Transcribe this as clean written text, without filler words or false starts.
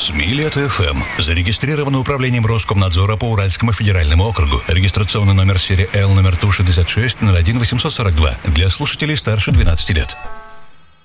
СМИ-Лето ФМ. Зарегистрировано управлением Роскомнадзора по Уральскому федеральному округу. Регистрационный номер серии Л, номер ТУ 66 01 842 для слушателей старше 12 лет.